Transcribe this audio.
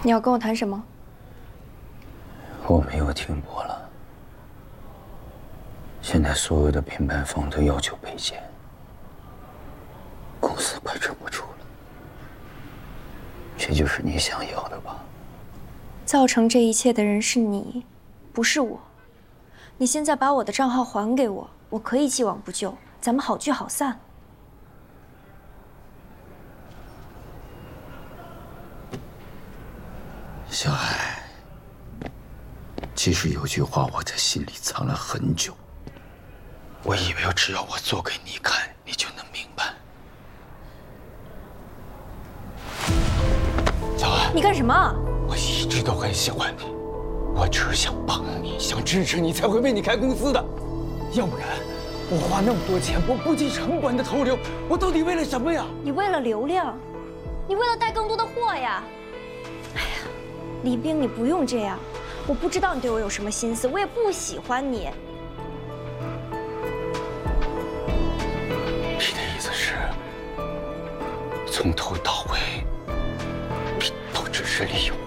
你要跟我谈什么？ 我没有停泊了。现在所有的品牌方都要求赔钱，公司快撑不住了。这就是你想要的吧？ 造成这一切的人是你，不是我。你现在把我的账号还给我，我可以既往不咎，咱们好聚好散。 小海，其实有句话我在心里藏了很久，我以为只要我做给你看，你就能明白。小海， 你干什么？ 我一直都很喜欢你，我只是想帮你，想支持你，才会为你开公司的。要不然，我花那么多钱，我不计成本的投流，我到底为了什么呀？ 你为了流量，你为了带更多的货呀。哎呀，李冰，你不用这样。我不知道你对我有什么心思，我也不喜欢你。 你的意思是，从头到尾，都只是利用